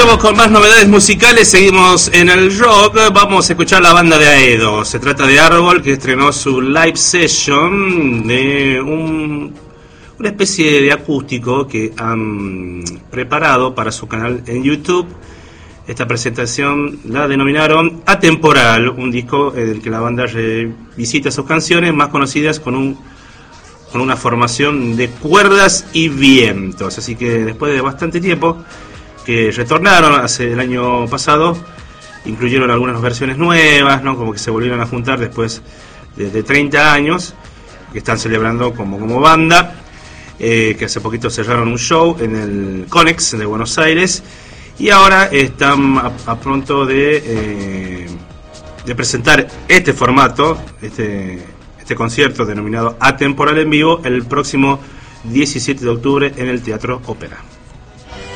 Continuamos con más novedades musicales, seguimos en el rock, vamos a escuchar la banda de Aedo. Se trata de Árbol, que estrenó su live session de una especie de acústico que han preparado para su canal en YouTube. Esta presentación la denominaron Atemporal, un disco en el que la banda revisita sus canciones más conocidas con una formación de cuerdas y vientos. Así que después de bastante tiempo que retornaron hace el año pasado, incluyeron algunas versiones nuevas, ¿no? Como que se volvieron a juntar después de 30 años, que están celebrando como banda, que hace poquito cerraron un show en el Conex de Buenos Aires, y ahora están a pronto de presentar este formato, este concierto denominado Atemporal en vivo, el próximo 17 de octubre en el Teatro Ópera.